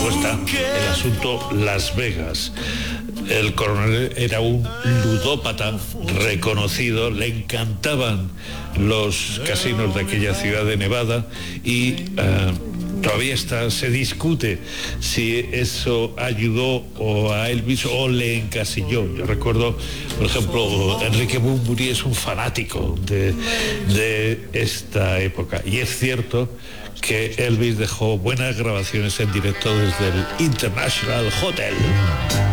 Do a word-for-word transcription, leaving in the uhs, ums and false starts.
luego está el asunto Las Vegas. El coronel era un ludópata reconocido, le encantaban los casinos de aquella ciudad de Nevada y uh, todavía está, se discute si eso ayudó o a Elvis o le encasilló. Yo recuerdo, por ejemplo, Enrique Bunbury es un fanático de, de esta época y es cierto que Elvis dejó buenas grabaciones en directo desde el International Hotel.